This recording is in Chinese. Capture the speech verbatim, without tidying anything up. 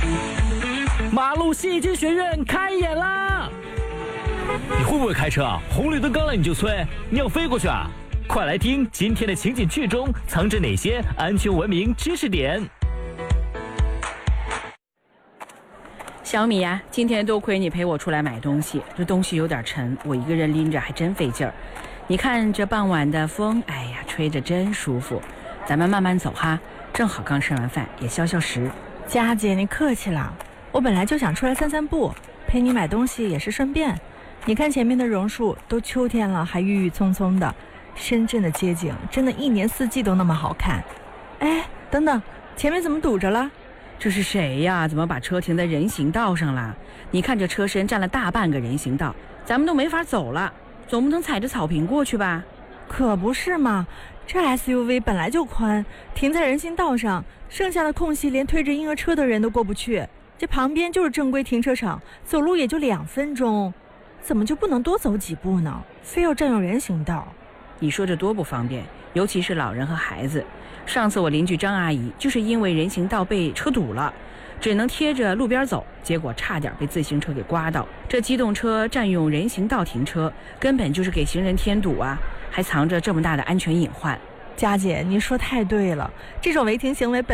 马路戏剧学院开演啦！你会不会开车啊？红绿灯刚来你就催，你要飞过去啊？快来听今天的情景剧中藏着哪些安全文明知识点。 小米呀、啊，今天多亏你陪我出来买东西，这东西有点沉，我一个人拎着还真费劲儿。你看这傍晚的风，哎呀，吹着真舒服。咱们慢慢走哈，正好刚吃完饭，也消消食。 佳姐，你客气了，我本来就想出来散散步，陪你买东西也是顺便。你看前面的榕树，都秋天了还郁郁葱葱的，深圳的街景真的一年四季都那么好看。哎，等等，前面怎么堵着了？ 这是谁呀？怎么把车停在人行道上了？你看这车身占了大半个人行道，咱们都没法走了，总不能踩着草坪过去吧？ 可不是嘛，这 S U V 本来就宽，停在人行道上，剩下的空隙连推着婴儿车的人都过不去。这旁边就是正规停车场，走路也就两分钟，怎么就不能多走几步呢？非要占用人行道？ 你说这多不方便，尤其是老人和孩子。上次我邻居张阿姨就是因为人行道被车堵了，只能贴着路边走，结果差点被自行车给刮到。这机动车占用人行道停车，根本就是给行人添堵啊，还藏着这么大的安全隐患。 佳姐，你说太对了，这种违停行为本